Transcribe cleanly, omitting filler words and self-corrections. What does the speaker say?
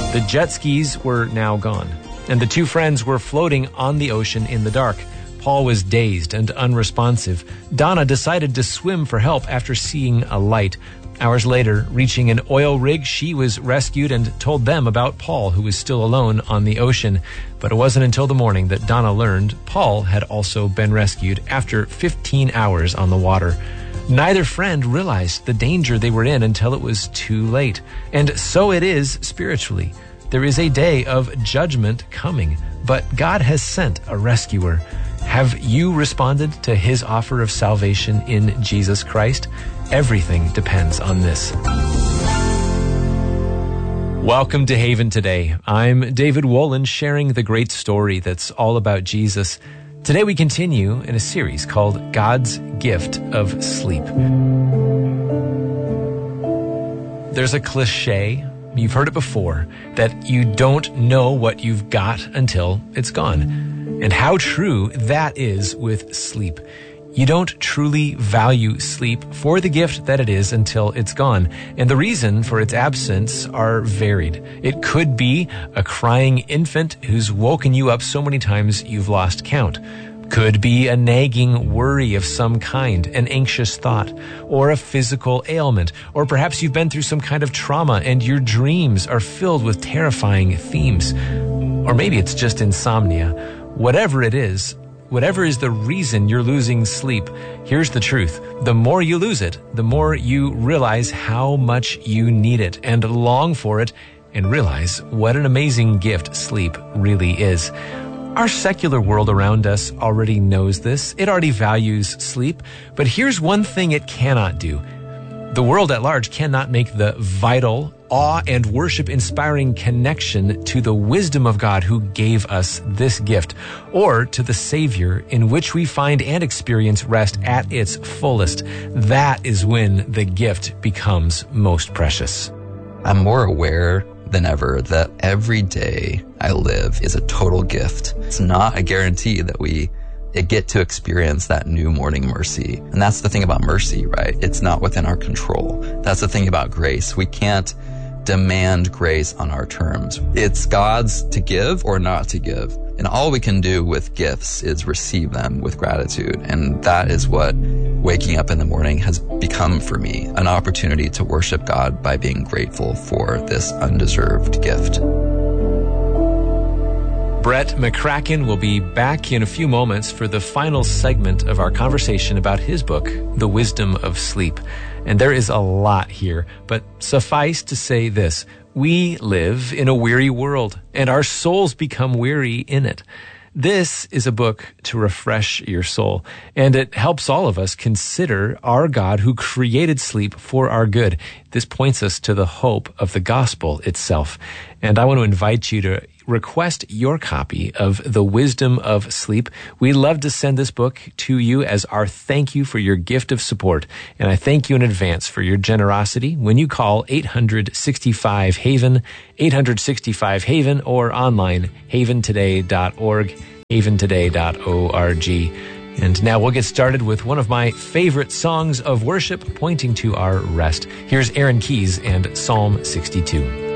The jet skis were now gone, and the two friends were floating on the ocean in the dark. Paul was dazed and unresponsive. Donna decided to swim for help after seeing a light. Hours later, reaching an oil rig, she was rescued and told them about Paul, who was still alone on the ocean. But it wasn't until the morning that Donna learned Paul had also been rescued after 15 hours on the water. Neither friend realized the danger they were in until it was too late. And so it is spiritually. There is a day of judgment coming, but God has sent a rescuer. Have you responded to his offer of salvation in Jesus Christ? Everything depends on this. Welcome to Haven Today. I'm David Wolin, sharing the great story that's all about Jesus. Today we continue in a series called God's Gift of Sleep. There's a cliche, you've heard it before, that you don't know what you've got until it's gone. And how true that is with sleep. You don't truly value sleep for the gift that it is until it's gone. And the reason for its absence are varied. It could be a crying infant who's woken you up so many times you've lost count. Could be a nagging worry of some kind, an anxious thought, or a physical ailment. Or perhaps you've been through some kind of trauma and your dreams are filled with terrifying themes. Or maybe it's just insomnia. Whatever it is, whatever is the reason you're losing sleep, here's the truth. The more you lose it, the more you realize how much you need it and long for it and realize what an amazing gift sleep really is. Our secular world around us already knows this. It already values sleep. But here's one thing it cannot do. The world at large cannot make the vital, awe and worship-inspiring connection to the wisdom of God who gave us this gift, or to the Savior in which we find and experience rest at its fullest. That is when the gift becomes most precious. I'm more aware than ever that every day I live is a total gift. It's not a guarantee that we get to experience that new morning mercy. And that's the thing about mercy, right? It's not within our control. That's the thing about grace. We can't demand grace on our terms. It's God's to give or not to give. And all we can do with gifts is receive them with gratitude. And that is what waking up in the morning has become for me, an opportunity to worship God by being grateful for this undeserved gift. Brett McCracken will be back in a few moments for the final segment of our conversation about his book, The Wisdom of Sleep. And there is a lot here, but suffice to say this: we live in a weary world, and our souls become weary in it. This is a book to refresh your soul, and it helps all of us consider our God who created sleep for our good. This points us to the hope of the gospel itself. And I want to invite you to request your copy of The Wisdom of Sleep. We love to send this book to you as our thank you for your gift of support. And I thank you in advance for your generosity when you call 865-HAVEN, 865-HAVEN, or online, haventoday.org, haventoday.org. And now we'll get started with one of my favorite songs of worship pointing to our rest. Here's Aaron Keys and Psalm 62.